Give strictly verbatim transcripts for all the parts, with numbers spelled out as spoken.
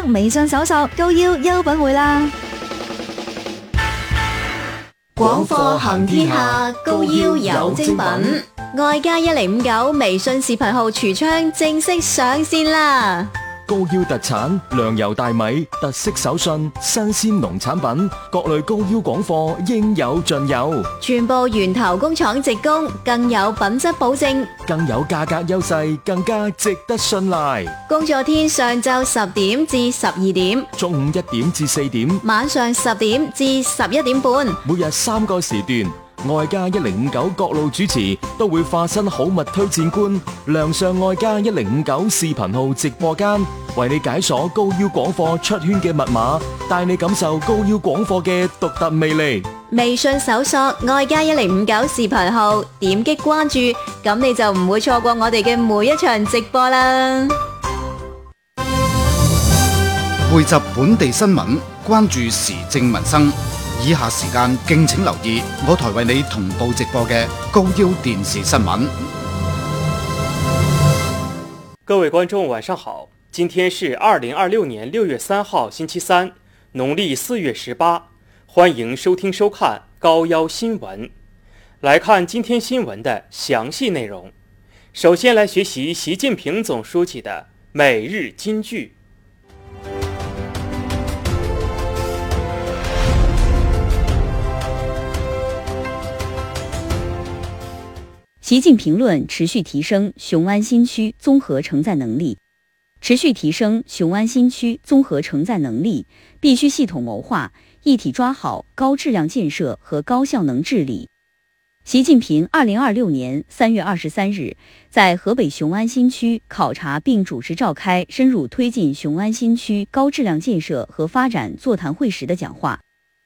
微信搜索高腰優品會啦。 廣貨行天下，高腰有精品。愛家一零五九微信視頻號櫥窗正式上線啦！ 高腰特產糧油大米、特色手信、新鮮農產品，各類高腰廣貨應有盡有， 全部源頭工廠直供，更有品質保證， 更有價格優勢，更加值得信賴。 工作天上晝十點至十二點， 中午一點至四點， 晚上十點至十一點半， 每日三個時段。愛家一零五九各路主持都會化身好物推薦官，亮相愛家一零五九視頻號直播間，為你解鎖高腰廣貨出圈嘅密碼，帶你感受高腰廣貨嘅獨特魅力。 微信搜索愛家一零五九視頻號，點擊關注，咁你就唔會錯過我哋嘅每一場直播啦。 匯集本地新聞，關注時政民生。以下時間敬請留意我台為你同步直播嘅高腰電視新聞。 各位觀眾晚上好，今天是二零二六年六月三號星期三，農曆四月十八，歡迎收聽收看高腰新聞。來看今天新聞的詳細內容。首先來學習習近平總書記的每日金句。 習近平論持續提升雄安新區綜合承載能力。持續提升雄安新區綜合承載能力，必須系統謀劃，一體抓好高質量建設和高效能治理。習近平二零二六年三月二十三日在河北雄安新區考察並主持召開深入推進雄安新區高質量建設和發展座談會時的講話。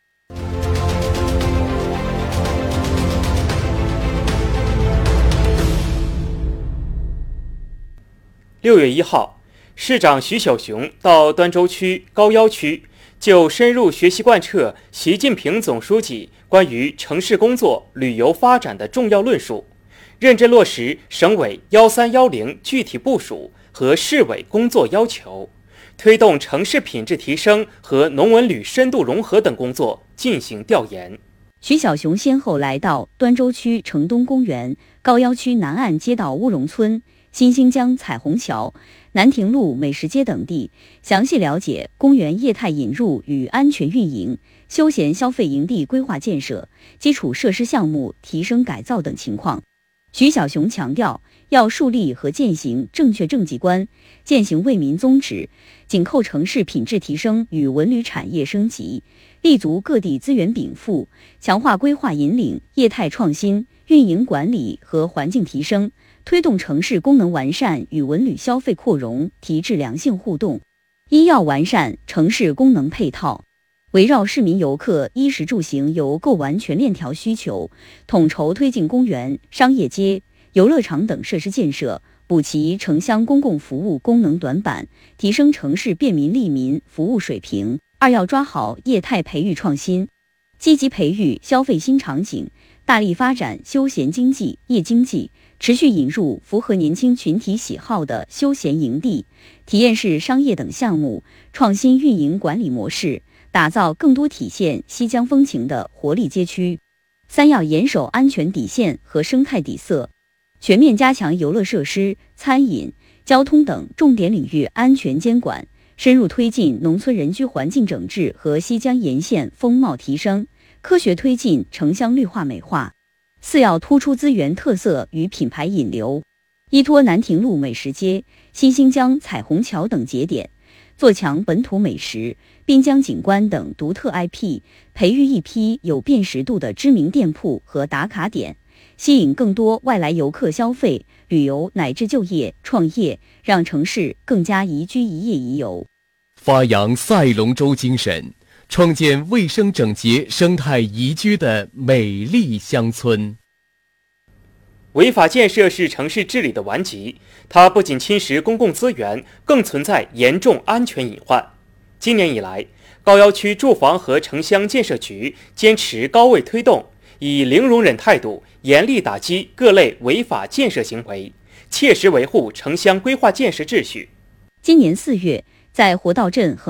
六月一號，市長徐小熊到端州區高腰區，就深入學習貫徹習近平總書記關於城市工作、旅遊發展的重要論述，認真落實省委幺三幺零具體部署和市委工作要求，推動城市品質提升和農文旅深度融合等工作進行調研。 徐小熊先後來到端州區城東公園、高腰區南岸街道烏龍村、新興江彩虹橋、南亭路美食街等地，詳細了解公園業態引入與安全運營、休閒消費營地規劃建設、基礎設施項目提升改造等情況。徐小熊強調，要樹立和踐行正確政績觀，踐行為民宗旨，緊扣城市品質提升與文旅產業升級，立足各地資源稟賦，強化規劃引領、業態創新、運營管理和環境提升，推動城市功能完善與文旅消費擴容提質良性互動。一要完善城市功能配套，圍繞市民遊客衣食住行遊購完全鏈條需求，統籌推進公園、商業街、遊樂場等設施建設，補齊城鄉公共服務功能短板，提升城市便民利民服務水平。二要抓好業態培育創新，積極培育消費新場景，大力發展休閒經濟、夜經濟，持續引入符合年輕群體喜好的休閒營地、體驗式商業等項目，創新運營管理模式，打造更多體現西江風情的活力街區。三要嚴守安全底線和生態底色，全面加強遊樂設施、餐飲、交通等重點領域安全監管，深入推進農村人居環境整治和西江沿線風貌提升，科學推進城鄉綠化美化。四要突出資源特色與品牌引流，依託南亭路美食街、新興江彩虹橋等節點，做強本土美食、濱江景觀等獨特 I P， 培育一批有辨識度的知名店鋪和打卡點，吸引更多外來遊客消費、旅遊乃至就業、創業，讓城市更加宜居宜業宜遊。 發揚賽龍舟精神，創建衛生整潔、生態宜居的美麗鄉村。 違法建設是城市治理的頑疾，它不僅侵蝕公共資源，更存在嚴重安全隱患。今年以來，高腰區住房和城鄉建設局堅持高位推動，以零容忍態度嚴厲打擊各類違法建設行為，切實維護城鄉規劃建設秩序。 今年四月，在活道鎮橫